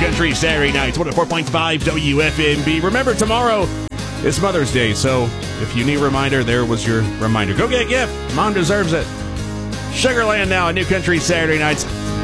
Country Saturday nights, 104.5 WFMB. Remember, tomorrow is Mother's Day, so if you need a reminder, there was your reminder. Go get a gift. Mom deserves it. Sugarland now, New Country Saturday nights.